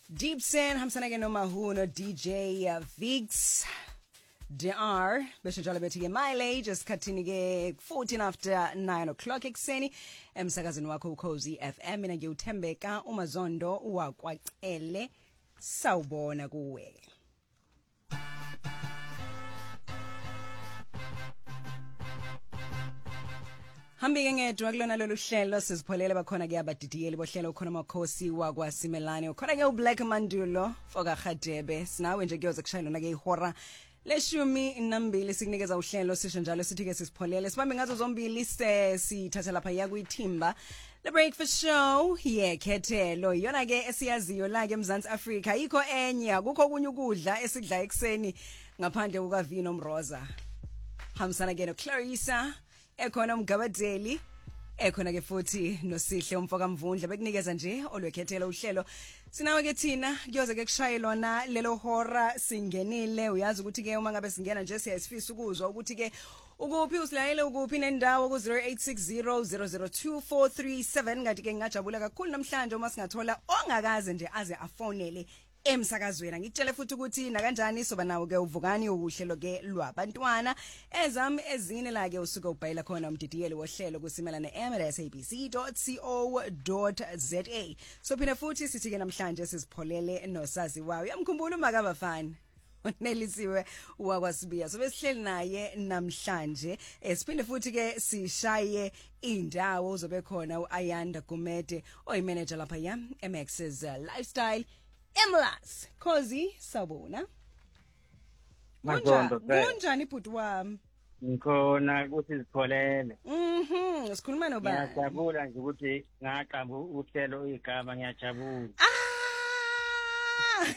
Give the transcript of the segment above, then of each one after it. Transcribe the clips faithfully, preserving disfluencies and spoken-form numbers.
Deep Sin hamsana ke noMahuno D J uh, Vix D R besho njalo bethi ke mileage esikhathini ke fourteen after nine o'clock ekseni emsakazweni wakho uKhozi F M mina ngiyuthembeka uMazondo wakwacele sawubona kuwe. Hambike ngedwa kulona lolu hlelo sizipholele bakhona ke abadidiyeli bohlelo ukhona makhosi wakwaSimelane ukhona ke uBlack Mandulo foka Khadebe sinawe nje kuyoze kushayela na ke ihora leshumi nambili sikunikeza uhlelo sisho njalo sithi ke sisipholele sibambe ngazo zombili sithatha lapha ya kuithimba The Breakfast Show yekhethelo yona ke esiyaziyo la ke eMzansi Africa yikho enye akukho kunye ukudla esidla ekseni ngaphandle kukaVino Mroza hamsana ke no Clarissa ekhona umgabadeli ekhona ke futhi noSihle umfoka Mvundla bekunikeza nje olwekhethela uhlelo sinawe ke thina kuyoze ke kushayelona lelo hora singenile uyazi ukuthi ke uma ngabe singena nje siyasifisa ukuzwa ukuthi ke ukuphi usilayele ukuphi nendawo ku zero eight six zero zero zero two four three seven ngathi ke ngajabula kakhulu namhlanje uma singathola ongakaze nje aze afonele emsakazweni ngitshele futhi ukuthi na kanjani soba nawo ke uvukani uhlelo ke lwabantwana ezami ezine la ke usuke ubhayila khona umdidiyeli wohlelo kusimelane m at s a b c dot co dot z a so phine futhi sithi ke namhlanje sizipholele nosazi wayo yamkhumbula umakabafana unelisiwe wakwasibiya so besihleli naye namhlanje esiphinde futhi ke sishaye indawo uzobe khona uAyanda Gumede oyimanager lapha ya M X's uh, lifestyle Emlas Khozi sabona Mazondo kunjani ibhuti wami ngikhona ukuthi sipholele mhm sikhuluma nobani ngiyajabula nje ukuthi ngaqamba uhlelo igama ngiyajabula ah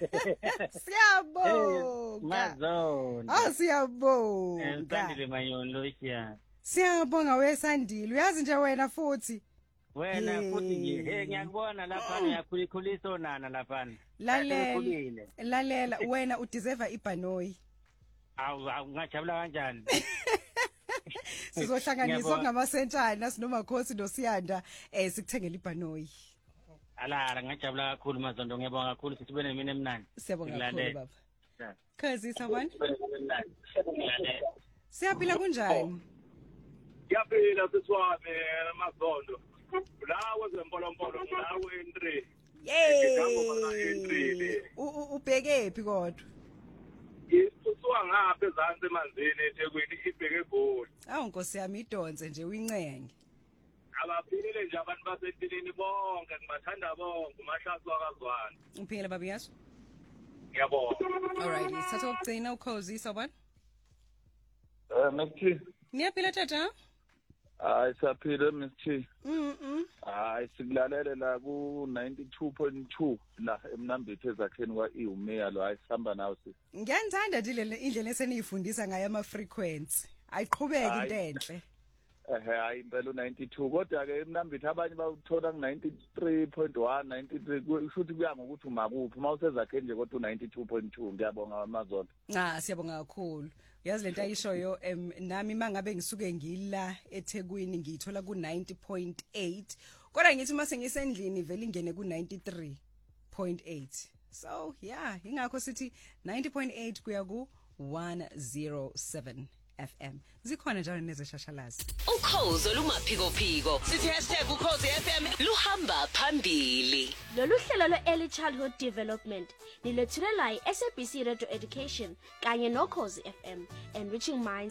siyabonga Mazondo ah siyabonga Sandile Manyolo ishiya siyabonga wesandile uyazi nje wena futhi wena futhi nje ngiyakubona lapha ngiyakhulikhulisa onana lapha lalela lalela wena udeserve ibhanoyi awu ngajabula kanjani sizohlanganiswa ngamasentshana sinomakhosi noSiyanda eh sikuthengela ibhanoyi alala ngajabula kakhulu Mazondo ngiyabonga kakhulu sithi bene mina emnandi siyabonga kakhulu baba Khozi sabona siyaphila kunjani siyaphila siswami Mazondo lawo zempolompolo lawo entry yey ubheke phi kodwa isusuka ngapha ezantsi emanzini eThekwini ibheke eGoli awu nkosi yami idonze nje uyincenge abaphilile nje abantu basempilini bonke ngibathanda bonke umashasi wakazwana uphile baba yaso ngiyabonga alright sithatha ukugcina uKhozi sabona eh Miss niyaphila tata hayi saphile Miss T mhm hayi sikulalele la ku ninety-two point two la emnambithe ezakheni kwa iUmeya lo ayisihamba nawo sisi ngiyanthanda dile indlela eseniyifundisa ngayo ama frequency ayiqhubeke into enhle ehe hayi impela u-ninety-two kodwa ke emnambithe abanye bawuthola ku ninety-three point one ninety-three kusho ukuthi kuya ngokuthi umakuphi mawusezakheni nje kodwa u-ninety-two point two ngiyabonga Amazondo ah siyabonga kakhulu yazi lento ayishoyo nami mangabe ngisuke ngila eThekwini ngiyithola ku ninety point eight kodwa ngithi mase ngisendlini vele ingene ku ninety-three point eight so yeah ingakho sithi ninety point eight kuya ku one oh seven F M zikhona njalo nezeshashalazi ukhozo lumaphiko phiko sithi hashtag ukhozi F M luhamba phambili lolu hlelo lwe early childhood development nilethulelwa yi S A B C Radio Education kanye nokhozi F M enriching minds